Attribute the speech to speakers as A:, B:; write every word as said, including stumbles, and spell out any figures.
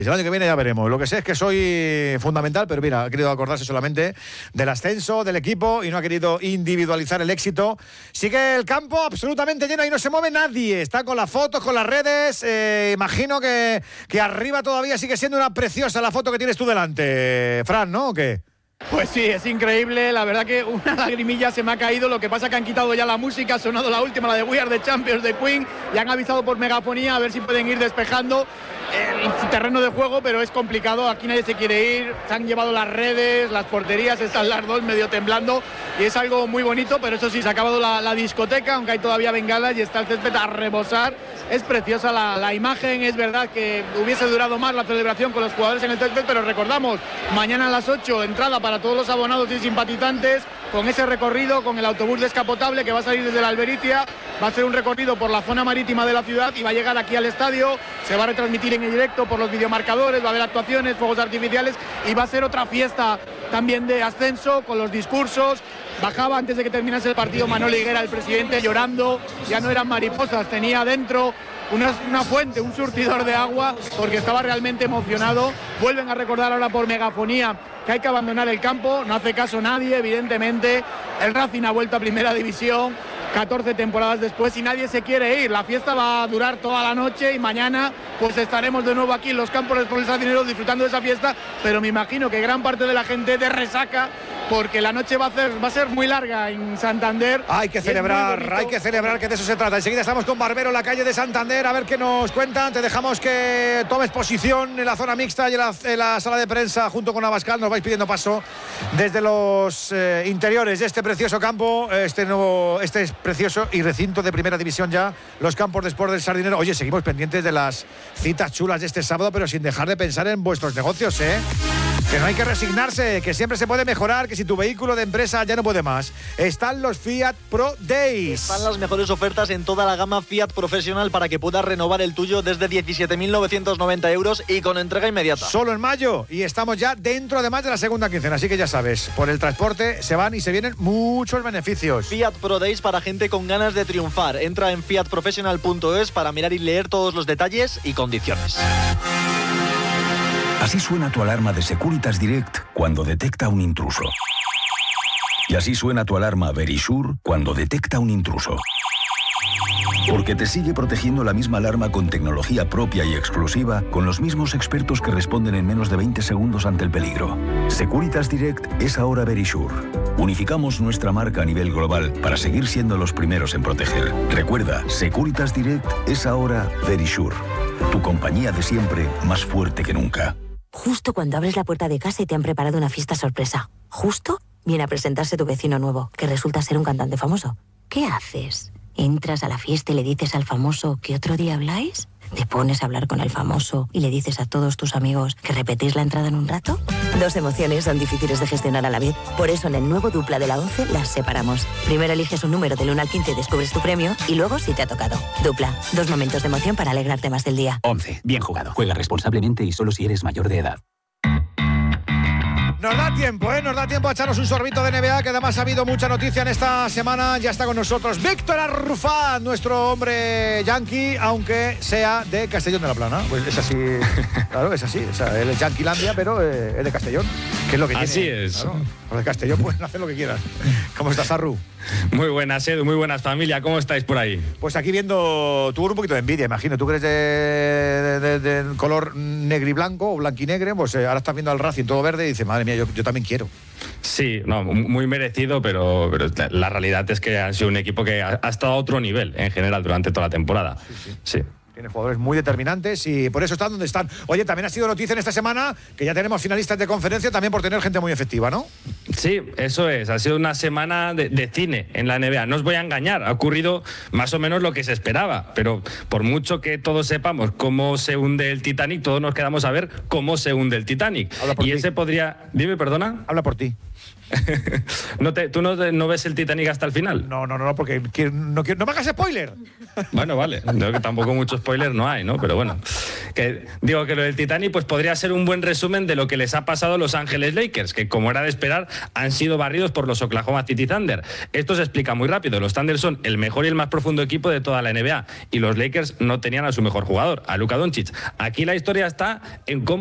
A: El año que viene ya veremos. Lo que sé es que soy fundamental, pero mira, ha querido acordarse solamente del ascenso del equipo y no ha querido individualizar el éxito. Sigue el campo absolutamente lleno y no se mueve nadie. Está con las fotos, con las redes. Eh, imagino que, que arriba todavía sigue siendo una preciosa la foto que tienes tú delante, Fran, ¿no? ¿O qué?
B: Pues sí, es increíble, la verdad que una lagrimilla se me ha caído, lo que pasa que han quitado ya la música, ha sonado la última, la de We Are the Champions de Queen, y han avisado por megafonía a ver si pueden ir despejando el terreno de juego, pero es complicado, aquí nadie se quiere ir, se han llevado las redes, las porterías, están las dos medio temblando, y es algo muy bonito, pero eso sí, se ha acabado la, la discoteca, aunque hay todavía bengalas y está el césped a rebosar. Es preciosa la, la imagen, es verdad que hubiese durado más la celebración con los jugadores en el césped, pero recordamos, mañana a las ocho, entrada para todos los abonados y simpatizantes, con ese recorrido, con el autobús descapotable que va a salir desde la Albericia, va a ser un recorrido por la zona marítima de la ciudad y va a llegar aquí al estadio, se va a retransmitir en directo por los videomarcadores, va a haber actuaciones, fuegos artificiales y va a ser otra fiesta también de ascenso con los discursos. Bajaba antes de que terminase el partido Manolo Higuera, el presidente, llorando, ya no eran mariposas, tenía dentro una, una fuente, un surtidor de agua, porque estaba realmente emocionado. Vuelven a recordar ahora por megafonía que hay que abandonar el campo, no hace caso nadie, evidentemente. El Racing ha vuelto a Primera División, catorce temporadas después, y nadie se quiere ir. La fiesta va a durar toda la noche y mañana pues estaremos de nuevo aquí en los campos de Sporting Sardinero disfrutando de esa fiesta, pero me imagino que gran parte de la gente de resaca, porque la noche va a ser, va a ser muy larga en Santander.
A: Hay que celebrar, hay que celebrar, que de eso se trata. Enseguida estamos con Barbero en la calle de Santander, a ver qué nos cuentan. Te dejamos que tomes posición en la zona mixta y en la, en la sala de prensa junto con Abascal. Nos vais pidiendo paso desde los eh, interiores de este precioso campo, este nuevo, este es precioso y recinto de Primera División ya, los campos de Sport del Sardinero. Oye, seguimos pendientes de las citas chulas de este sábado, pero sin dejar de pensar en vuestros negocios, ¿eh? Que no hay que resignarse, que siempre se puede mejorar, que si tu vehículo de empresa ya no puede más, están los Fiat Pro Days.
C: Están las mejores ofertas en toda la gama Fiat Professional para que puedas renovar el tuyo desde diecisiete mil novecientos noventa euros y con entrega inmediata.
A: Solo en mayo, y estamos ya dentro de más de la segunda quincena, así que ya sabes, por el transporte se van y se vienen muchos beneficios.
C: Fiat Pro Days para gente con ganas de triunfar. Entra en fiat professional punto es para mirar y leer todos los detalles y condiciones.
D: Así suena tu alarma de Securitas Direct cuando detecta un intruso. Y así suena tu alarma Verisure cuando detecta un intruso. Porque te sigue protegiendo la misma alarma con tecnología propia y exclusiva, con los mismos expertos que responden en menos de veinte segundos ante el peligro. Securitas Direct es ahora Verisure. Unificamos nuestra marca a nivel global para seguir siendo los primeros en proteger. Recuerda, Securitas Direct es ahora Verisure. Tu compañía de siempre, más fuerte que nunca.
E: Justo cuando abres la puerta de casa y te han preparado una fiesta sorpresa. Justo viene a presentarse tu vecino nuevo, que resulta ser un cantante famoso. ¿Qué haces? ¿Entras a la fiesta y le dices al famoso que otro día habláis? ¿Te pones a hablar con el famoso y le dices a todos tus amigos que repetís la entrada en un rato? Dos emociones son difíciles de gestionar a la vez. Por eso en el nuevo Dupla de la once las separamos. Primero eliges un número del uno al quince y descubres tu premio, y luego si te ha tocado. Dupla, dos momentos de emoción para alegrarte más del día.
F: once. Bien jugado. Juega responsablemente y solo si eres mayor de edad.
A: Nos da tiempo, ¿eh? Nos da tiempo a echarnos un sorbito de N B A, que además ha habido mucha noticia en esta semana. Ya está con nosotros Víctor Arrufat, nuestro hombre yanqui, aunque sea de Castellón de la Plana. Pues es así, claro, es así. O sea, él es yanquilandia, pero eh, es de Castellón, que es lo que tiene.
G: Así es.
A: Claro, los de Castellón pueden hacer lo que quieran. ¿Cómo estás, Arru?
G: Muy buenas, Edu, muy buenas, familia. ¿Cómo estáis por ahí?
A: Pues aquí viendo, tú un poquito de envidia, imagino. Tú que eres de, de, de, de color negro y blanco o blanquinegre, pues eh, ahora estás viendo al Racing todo verde y dices, madre mía, yo, yo también quiero.
G: Sí, no, muy merecido, pero, pero la realidad es que ha sido un equipo que ha, ha estado a otro nivel en general durante toda la temporada.
A: Sí, sí.
G: Sí.
A: Tiene jugadores muy determinantes y por eso están donde están. Oye, también ha sido noticia en esta semana que ya tenemos finalistas de conferencia, también por tener gente muy efectiva, ¿no?
G: Sí, eso es. Ha sido una semana de, de cine en la N B A. No os voy a engañar, ha ocurrido más o menos lo que se esperaba, pero por mucho que todos sepamos cómo se hunde el Titanic, todos nos quedamos a ver cómo se hunde el Titanic.
A: Habla por
G: y
A: ti.
G: ese podría... Dime, perdona.
A: Habla por ti.
G: ¿No te, ¿Tú no, te, no ves el Titanic hasta el final?
A: No, no, no, porque quiero- no, quiero- no me hagas spoiler.
G: Bueno, vale. Creo que tampoco mucho spoiler no hay, ¿no? Pero bueno. Que, digo que lo del Titanic pues podría ser un buen resumen de lo que les ha pasado a Los Ángeles Lakers, que como era de esperar, han sido barridos por los Oklahoma City Thunder. Esto se explica muy rápido. Los Thunder son el mejor y el más profundo equipo de toda la N B A. Y los Lakers no tenían a su mejor jugador, a Luka Doncic. Aquí la historia está en cómo